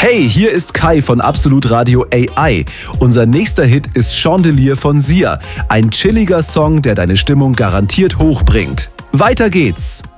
Hey, hier ist Kai von Absolut Radio AI. Unser nächster Hit ist Chandelier von Sia. Ein chilliger Song, der deine Stimmung garantiert hochbringt. Weiter geht's!